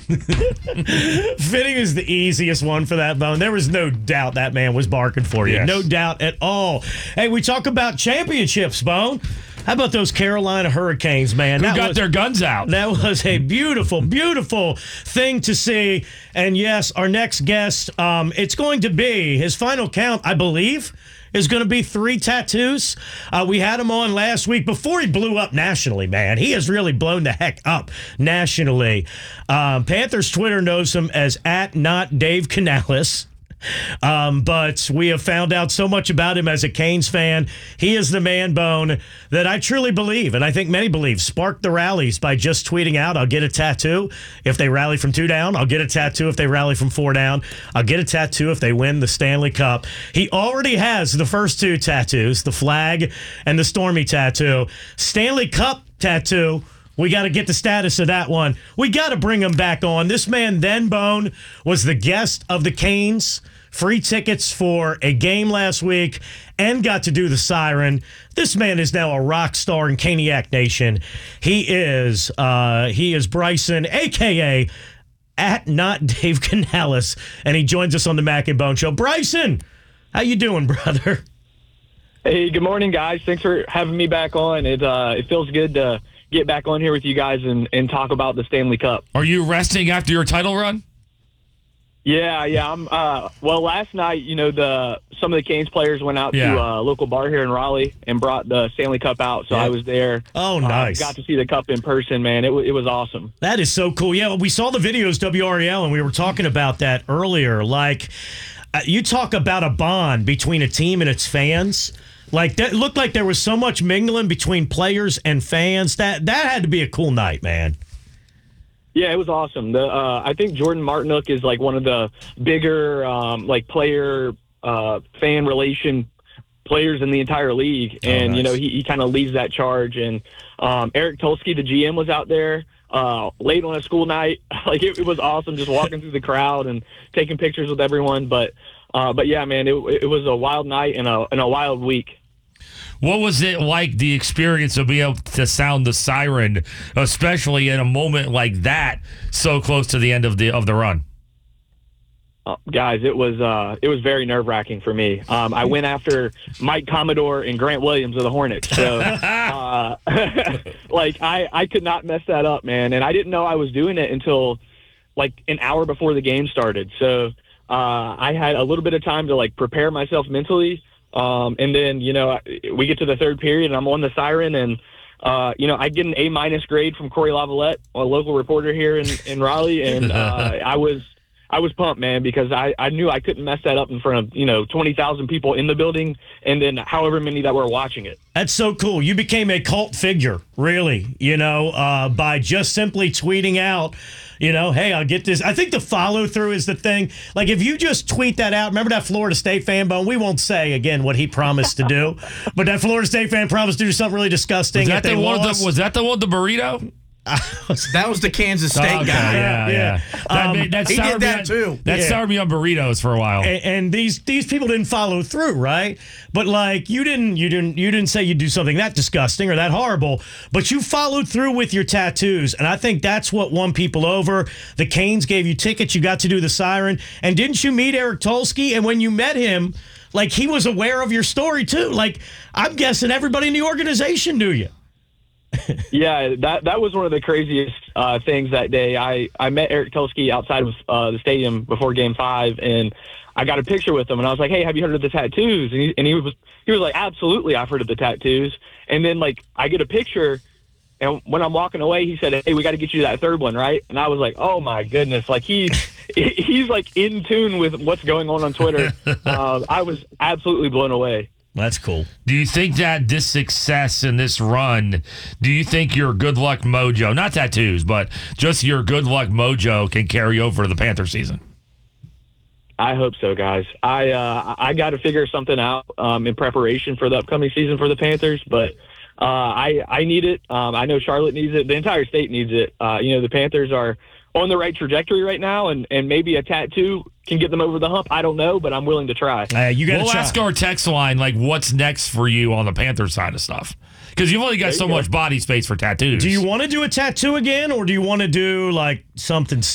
Fitting is the easiest one for that, Bone. There was no doubt that man was barking for you. Yes. No doubt at all. Hey, we talk about championships, Bone. How about those Carolina Hurricanes, man? Who got their guns out? That was a beautiful, beautiful thing to see. And yes, our next guest, it's going to be his final count, I believe, is going to be 3 tattoos. We had him on last week before he blew up nationally, man. He has really blown the heck up nationally. Panthers Twitter knows him as @NotDaveCanales. But we have found out so much about him as a Canes fan. He is the man, Bone, that I truly believe, and I think many believe, sparked the rallies by just tweeting out, I'll get a tattoo if they rally from 2 down. I'll get a tattoo if they rally from 4 down. I'll get a tattoo if they win the Stanley Cup. He already has the first 2 tattoos, the flag and the Stormy tattoo. Stanley Cup tattoo. We got to get the status of that one. We got to bring him back on. This man, then, Bone, was the guest of the Canes. Free tickets for a game last week and got to do the siren. This man is now a rock star in Caniac Nation. He is Bryson, a.k.a. @NotDaveCanales, and he joins us on the Mac and Bone Show. Bryson, how you doing, brother? Hey, good morning, guys. Thanks for having me back on. It feels good to get back on here with you guys and talk about the Stanley Cup. Are you resting after your title run? Yeah. I'm. Well, last night, some of the Canes players went out to a local bar here in Raleigh and brought the Stanley Cup out. So I was there. Oh, nice. Got to see the cup in person, man. It was awesome. That is so cool. Yeah, we saw the videos, WREL, and we were talking about that earlier. Like, you talk about a bond between a team and its fans. Like, that looked like there was so much mingling between players and fans. That had to be a cool night, man. Yeah, it was awesome. I think Jordan Martinook is like one of the bigger player fan relation players in the entire league, and nice. He kind of leads that charge. And Eric Tulsky, the GM, was out there late on a school night. Like it was awesome, just walking through the crowd and taking pictures with everyone. But yeah, man, it was a wild night and a wild week. What was it like, the experience of being able to sound the siren, especially in a moment like that, so close to the end of the run? Guys, it was very nerve-wracking for me. I went after Mike Commodore and Grant Williams of the Hornets. So, I could not mess that up, man. And I didn't know I was doing it until, an hour before the game started. So I had a little bit of time to, prepare myself mentally. And then, we get to the third period and I'm on the siren and, I get an A- grade from Corey Lavalette, a local reporter here in Raleigh. And, I was pumped, man, because I knew I couldn't mess that up in front of, 20,000 people in the building and then however many that were watching it. That's so cool. You became a cult figure, really, by just simply tweeting out, hey, I'll get this. I think the follow through is the thing. Like, if you just tweet that out, remember that Florida State fan, Bone? We won't say, again, what he promised to do, but that Florida State fan promised to do something really disgusting. Was that the one with the burrito? That was the Kansas State guy. Yeah. He did that too. That started me on burritos for a while. And these people didn't follow through, right? But you didn't say you'd do something that disgusting or that horrible, but you followed through with your tattoos, and I think that's what won people over. The Canes gave you tickets, you got to do the siren, and didn't you meet Eric Tulsky? And when you met him, he was aware of your story too. I'm guessing everybody in the organization knew you. Yeah, that was one of the craziest things that day. I met Eric Tulsky outside of the stadium before Game 5, and I got a picture with him, and I was like, "Hey, have you heard of the tattoos?" And he was like, "Absolutely, I've heard of the tattoos." And then I get a picture, and when I'm walking away, he said, "Hey, we got to get you that third one, right?" And I was like, "Oh my goodness!" He's in tune with what's going on Twitter. I was absolutely blown away. That's cool. Do you think that this success and this run, do you think your good luck mojo, not tattoos, but just your good luck mojo can carry over to the Panther season? I hope so, guys. I got to figure something out in preparation for the upcoming season for the Panthers, but I need it. I know Charlotte needs it. The entire state needs it. The Panthers are on the right trajectory right now, and maybe a tattoo can get them over the hump. I don't know, but I'm willing to try. We'll ask our text line, what's next for you on the Panther side of stuff? Because you've only got so much body space for tattoos. Do you want to do a tattoo again, or do you want to do, something